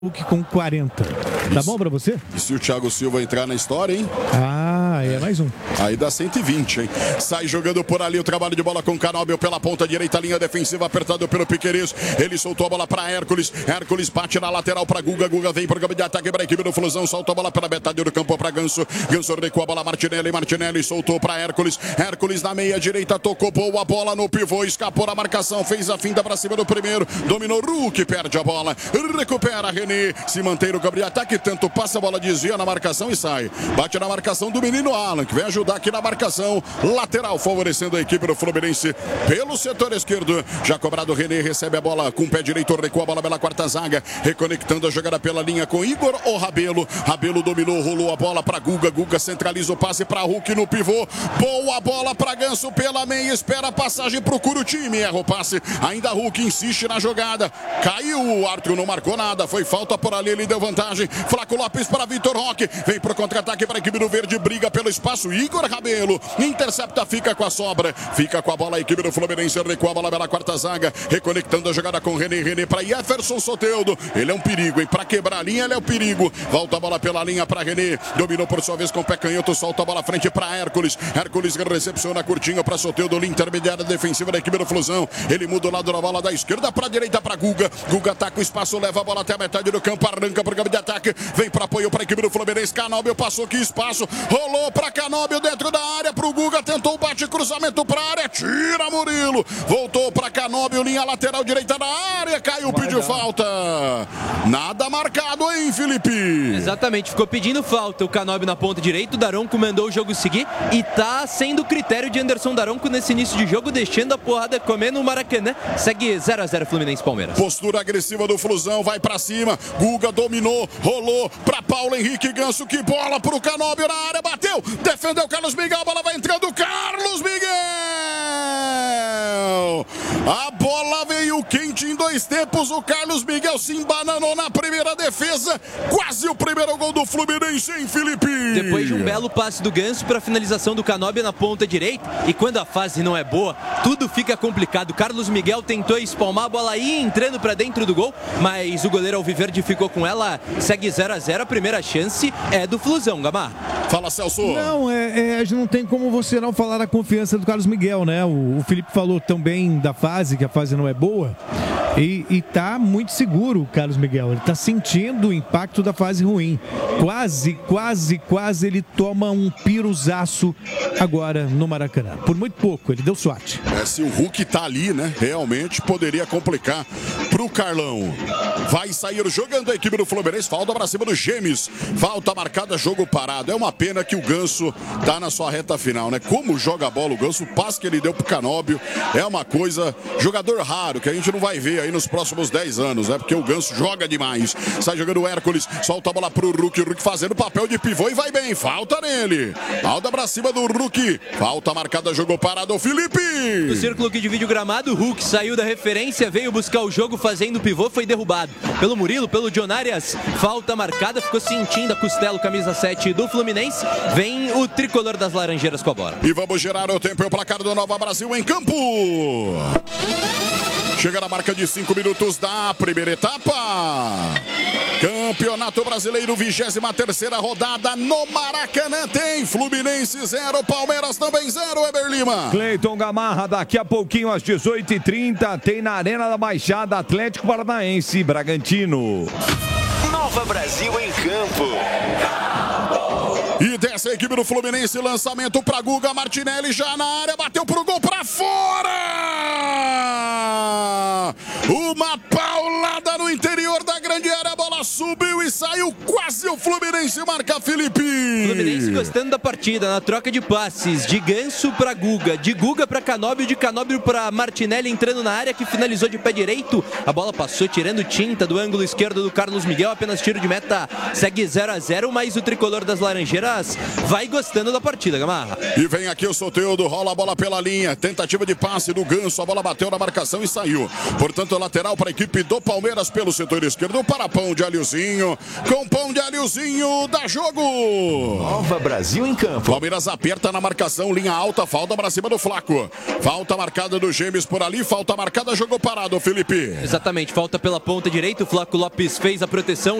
Hulk com 40. Tá bom pra você? E se o Thiago Silva entrar na história, hein? Ah, é mais um. Aí dá 120, hein? Sai jogando por ali o trabalho de bola com Canóbio pela ponta direita, linha defensiva apertado pelo Piquerez. Ele soltou a bola para Hércules. Hércules bate na lateral para Guga. Guga vem pro campo de ataque para a equipe do Flusão. Solta a bola pela metade do campo para Ganso. Ganso recua a bola Martinelli. Martinelli soltou para Hércules. Hércules na meia direita tocou boa bola no pivô. Escapou da marcação. Fez a finta para cima do primeiro. Dominou Hulk. Perde a bola. Recupera René. Se mantém no campo de ataque. Tenta passa a bola, desvia na marcação e sai. Bate na marcação do menino Alan, que vem ajudar aqui na marcação lateral, favorecendo a equipe do Fluminense pelo setor esquerdo. Já cobrado, René recebe a bola com o pé direito, recua a bola pela quarta zaga, reconectando a jogada pela linha com Igor ou Rabelo. Rabelo dominou, rolou a bola para Guga. Guga centraliza o passe para Hulk no pivô. Boa bola para Ganso pela meia, espera a passagem, procura o time, erra o passe. Ainda Hulk insiste na jogada. Caiu, o árbitro não marcou nada, foi falta por ali, ele deu vantagem. Flaco Lopes para Vitor Roque, vem pro contra-ataque para a equipe do Verde, briga pelo espaço. Igor Rabelo intercepta, fica com a sobra, fica com a bola a equipe do Fluminense, recua a bola pela quarta zaga, reconectando a jogada com René. René para Jefferson Soteldo, ele é um perigo, hein? Para quebrar a linha, ele é um perigo. Volta a bola pela linha para René, dominou por sua vez com o pé canhoto, solta a bola à frente para Hércules. Hércules recepciona curtinho para Soteldo, linha intermediária defensiva da equipe do Flusão. Ele muda o lado da bola da esquerda para a direita para Guga. Guga ataca o espaço, leva a bola até a metade do campo, arranca para o campo de ataque, vem para apoio para a equipe do Fluminense. Canóbio passou aqui espaço, rolou para Canóbio dentro da área, para o Guga, tentou o bate, cruzamento para a área, tira Murilo, voltou para Canóbio, linha lateral direita da área, caiu, pediu falta. Nada marcado, hein, Felipe? Exatamente, ficou pedindo falta o Canóbio na ponta direita, o Daronco mandou o jogo seguir e tá sendo o critério de Anderson Daronco nesse início de jogo, deixando a porrada comer no Maracanã. Segue 0 a 0 Fluminense Palmeiras. Postura agressiva do Flusão, vai para cima, Guga dominou, rolou para Paulo Henrique Ganso, que bola pro Canóbio na área, bateu, defendeu Carlos Miguel, a bola vai entrando, Carlos Miguel! A bola veio quente em dois tempos, o Carlos Miguel se embananou na primeira defesa, quase o primeiro gol do Fluminense, hein, Felipe? Depois de um belo passe do Ganso para a finalização do Canóbio na ponta direita, e quando a fase não é boa, tudo fica complicado. Carlos Miguel tentou espalmar a bola aí, entrando para dentro do gol, mas o goleiro Alviverde ficou com ela, segue 0 a 0, a primeira chance é do Flusão, Gamar. Fala, Celso. Não, a gente não tem como você não falar da confiança do Carlos Miguel, né? O Felipe falou também da fase, que a fase não é boa. E tá muito seguro o Carlos Miguel. Ele tá sentindo o impacto da fase ruim. Quase ele toma um piruzaço agora no Maracanã. Por muito pouco, ele deu sorte. Se o Hulk tá ali, né? Realmente poderia complicar pro Carlão. Vai sair jogando a equipe do Fluminense. Falta pra cima do Gêmeos. Falta marcada, jogo parado. É uma pena que o Ganso tá na sua reta final, né? Como joga a bola o Ganso, o passe que ele deu pro Canóbio é uma coisa, jogador raro, que a gente não vai ver aí nos próximos 10 anos, né? Porque o Ganso joga demais. Sai jogando o Hércules, solta a bola pro Hulk, o Hulk fazendo papel de pivô e vai bem. Falta nele. Falta pra cima do Hulk. Falta marcada, jogo parado, Felipe. No círculo que divide o gramado, o Hulk saiu da referência, veio buscar o jogo fazendo pivô, foi derrubado pelo Murilo, pelo John Arias. Falta marcada, ficou sentindo a costela, camisa 7 do Fluminense. Vem o tricolor das Laranjeiras com a bola. E vamos gerar o tempo e o placar do Nova Brasil em campo. Chega na marca de 5 minutos da primeira etapa. Campeonato Brasileiro, 23ª rodada no Maracanã. Tem Fluminense 0, Palmeiras também 0, Eber Lima. Cleiton Gamarra, daqui a pouquinho às 18h30 tem na Arena da Baixada Atlético Paranaense e Bragantino. Nova Brasil em campo. E dessa equipe do Fluminense, lançamento para Guga, Martinelli já na área, bateu pro gol para fora! Uma paulada no interior da grande área, a bola subiu e saiu, quase o Fluminense marca, Felipe. Fluminense gostando da partida, na troca de passes, de Ganso para Guga, de Guga para Canóbio, de Canóbio para Martinelli entrando na área, que finalizou de pé direito, a bola passou tirando tinta do ângulo esquerdo do Carlos Miguel, apenas tiro de meta, segue 0 a 0, mas o tricolor das Laranjeiras vai gostando da partida, Gamarra. E vem aqui o Soteldo, rola a bola pela linha, tentativa de passe do Ganso, a bola bateu na marcação e saiu. Portanto, lateral para a equipe do Palmeiras pelo setor esquerdo, o Parapão de Aliozinho. Com pão de alhozinho, dá jogo. Nova Brasil em campo. Palmeiras aperta na marcação, linha alta, falta pra cima do Flaco. Falta marcada do Gêmeos por ali, falta marcada, jogou parado, Felipe. Exatamente, falta pela ponta direita, o Flaco Lopes fez a proteção.